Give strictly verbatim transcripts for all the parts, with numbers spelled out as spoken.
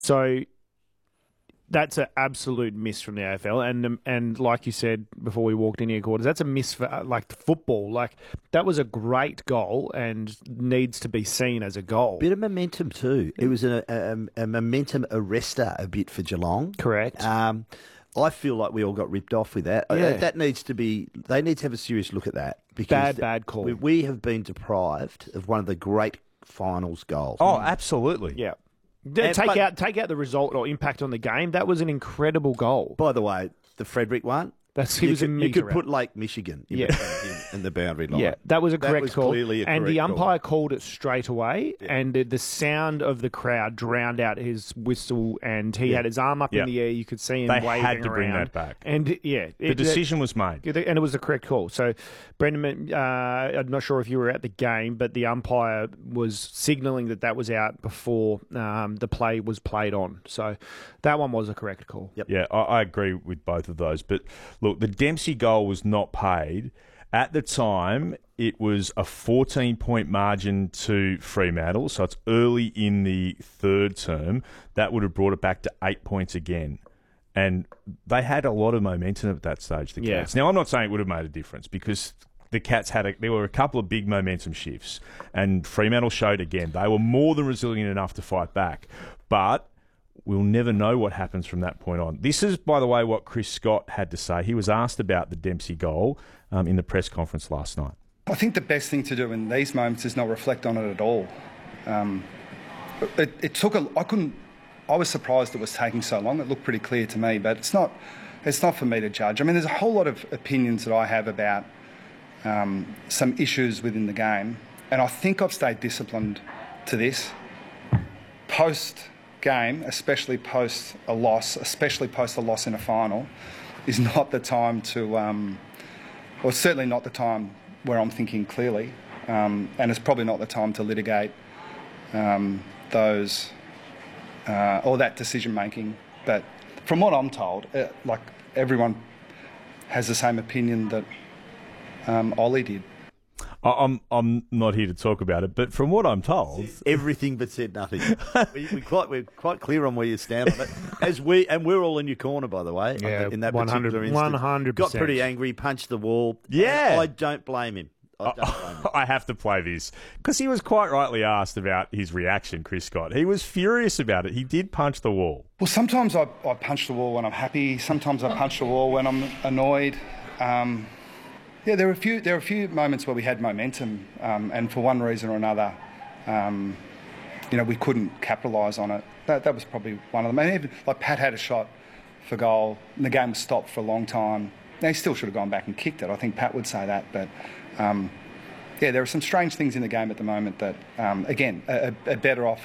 So that's an absolute miss from the A F L, and and like you said before we walked in here, quarters, that's a miss for like the football. Like that was a great goal and needs to be seen as a goal. Bit of momentum too. It was a, a, a momentum arrestor a bit for Geelong. Correct. Um, I feel like we all got ripped off with that. Yeah. That needs to be. They need to have a serious look at that because Bad, bad call. We, we have been deprived of one of the great finals goals. Oh, absolutely. Yeah. And- take but- out take out the result or impact on the game. That was an incredible goal. By the way, the Frederick one. That's he you was could, a you could metre put out. Lake Michigan in, Yeah. the, in, in the boundary line. Yeah, that was a That correct was call. clearly a and the correct umpire call. called it straight away, and the, the sound of the crowd drowned out his whistle, and he Yeah. had his arm up Yeah. in the air. You could see him They waving had to bring around. that back. And yeah, The it- decision was made. Yeah, and it was the correct call. So, Brendan, uh, I'm not sure if you were at the game, but the umpire was signalling that that was out before um, the play was played on. So, that one was a correct call. Yep. Yeah, I, I agree with both of those. But look, the Dempsey goal was not paid. At the time, it was a fourteen-point margin to Fremantle, so it's early in the third term. That would have brought it back to eight points again. And they had a lot of momentum at that stage, the Yeah. Cats. Now, I'm not saying it would have made a difference because the Cats had a, there were a couple of big momentum shifts, and Fremantle showed again they were more than resilient enough to fight back. But we'll never know what happens from that point on. This is, by the way, what Chris Scott had to say. He was asked about the Dempsey goal um, in the press conference last night. I think the best thing to do in these moments is not reflect on it at all. Um, it, it took a. I couldn't. I was surprised it was taking so long. It looked pretty clear to me, but it's not. It's not for me to judge. I mean, there's a whole lot of opinions that I have about um, some issues within the game, and I think I've stayed disciplined to this. Post game, especially post a loss, especially post a loss in a final, is not the time to. Um, Well, certainly not the time where I'm thinking clearly, um, and it's probably not the time to litigate um, those uh, or that decision making. But from what I'm told, uh, like everyone has the same opinion that um, Ollie did. I- I'm I'm not here to talk about it, but from what I'm told, Everything but said nothing. we, we quite, we're quite clear on where you stand on it. As we, and we're all in your corner, by the way. Yeah, in that one hundred particular instance. one hundred Got percent. pretty angry, punched the wall. Yeah. And I don't blame him. I don't blame him. I have to play this because he was quite rightly asked about his reaction, Chris Scott. He was furious about it. He did punch the wall. Well, sometimes I, I punch the wall when I'm happy. Sometimes I punch the wall when I'm annoyed. Um, yeah, there were a few. There were a few moments where we had momentum, um, and for one reason or another, um, you know, we couldn't capitalise on it. That, that was probably one of them. And even, like Pat had a shot for goal, and the game was stopped for a long time. Now, he still should have gone back and kicked it. I think Pat would say that, but. Um, yeah, there are some strange things in the game at the moment that, um, again, are, are better off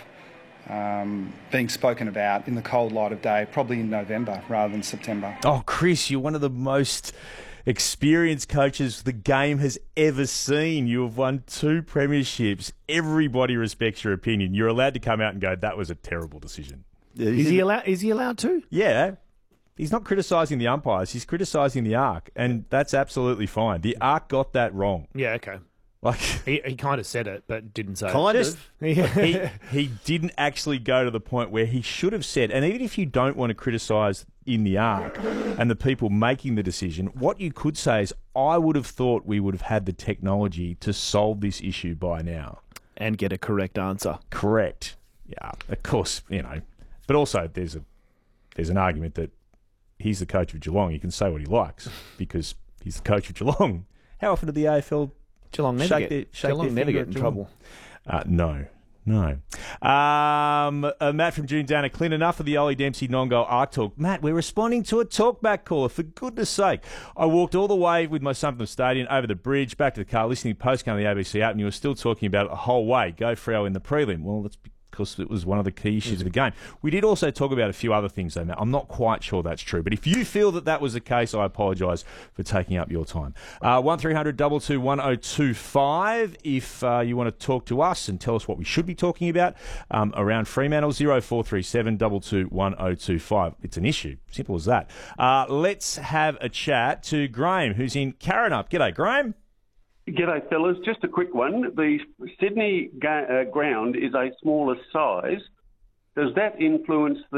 um, being spoken about in the cold light of day, probably in November rather than September. Oh, Chris, you're one of the most experienced coaches the game has ever seen. You have won two premierships. Everybody respects your opinion. You're allowed to come out and go, that was a terrible decision. Yeah, Is he allowed? Is he allowed to? Yeah. He's not criticising the umpires. He's criticising the arc, and that's absolutely fine. The arc got that wrong. Yeah, okay. Like He, he kind of said it, but didn't say Kind it. of. he, he didn't actually go to the point where he should have said, and even if you don't want to criticise in the arc and the people making the decision, what you could say is, I would have thought we would have had the technology to solve this issue by now. And get a correct answer. Correct. Yeah, of course, you know. But also there's a there's an argument that he's the coach of Geelong. He can say what he likes because he's the coach of Geelong. How often did the A F L Geelong never shake get, their, shake Geelong their never finger get at in Geelong? trouble. Uh, no, no. Um, uh, Matt from June Dana, Clint, enough of the Ollie Dempsey non-goal arc talk. Matt, we're responding to a talkback caller, for goodness sake. I walked all the way with my son from the stadium, over the bridge, back to the car, listening to postgame on the A B C app, and you were still talking about it the whole way. Go Freo in the prelim. Well, that's because it was one of the key issues of the game. We did also talk about a few other things, though, Matt. I'm not quite sure that's true. But if you feel that that was the case, I apologise for taking up your time. Uh, one three hundred two two one oh two five if uh, you want to talk to us and tell us what we should be talking about um, around Fremantle. oh four three seven two two one oh two five. It's an issue. Simple as that. Uh, let's have a chat to Graham, who's in Karrinyup. G'day, Graham. G'day, fellas. Just a quick one. The Sydney ga- uh, ground is a smaller size, does that influence the